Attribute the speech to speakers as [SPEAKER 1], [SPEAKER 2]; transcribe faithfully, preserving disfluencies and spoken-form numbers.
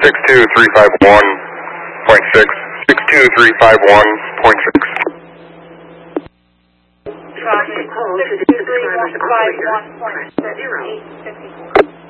[SPEAKER 1] six two three five one point six, six two three five one point six.
[SPEAKER 2] Traffic call to the subscriber's operator, press zero.